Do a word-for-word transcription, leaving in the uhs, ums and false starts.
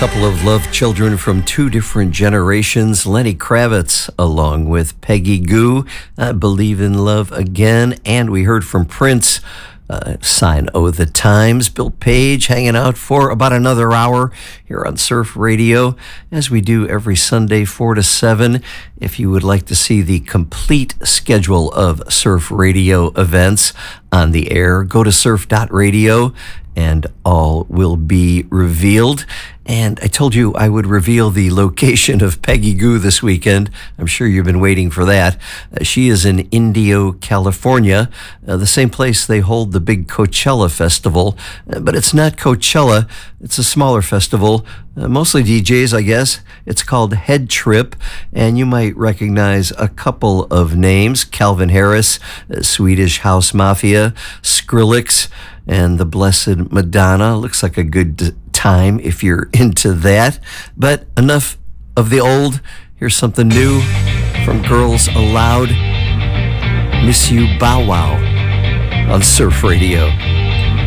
couple of love children from two different generations. Lenny Kravitz along with Peggy Gou, I Believe in Love Again. And we heard from Prince, uh, Sign O' the Times. Bill Page hanging out for about another hour here on Surf Radio, as we do every Sunday, four to seven. If you would like to see the complete schedule of Surf Radio events on the air, go to surf dot radio and all will be revealed. And I told you I would reveal the location of Peggy Gou this weekend. I'm sure you've been waiting for that. Uh, she is in Indio, California, uh, the same place they hold the big Coachella festival. Uh, but it's not Coachella. It's a smaller festival, uh, mostly D Js, I guess. It's called Head Trip, and you might recognize a couple of names: Calvin Harris, uh, Swedish House Mafia, Skrillex, and the Blessed Madonna. Looks like a good d- time if you're into that. But enough of the old. Here's something new from Girls Aloud. Miss You Bow Wow on Surf Radio.